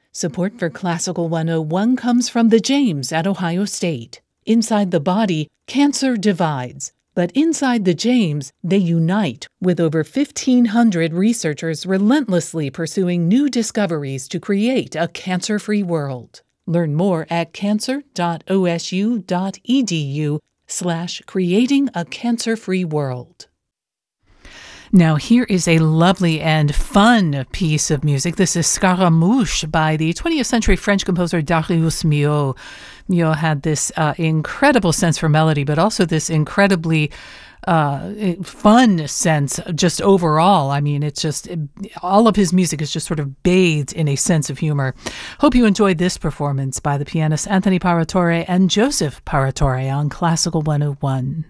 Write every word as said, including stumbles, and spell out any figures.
Support for Classical one oh one comes from the James at Ohio State. Inside the body, cancer divides, but inside the James, they unite, with over fifteen hundred researchers relentlessly pursuing new discoveries to create a cancer-free world. Learn more at cancer.osu.edu slash creating a cancer-free world. Now, here is a lovely and fun piece of music. This is Scaramouche by the twentieth century French composer Darius Milhaud. Milhaud had this uh, incredible sense for melody, but also this incredibly uh, fun sense just overall. I mean, it's just, all of his music is just sort of bathed in a sense of humor. Hope you enjoyed this performance by the pianists Anthony Paratore and Joseph Paratore on Classical one oh one.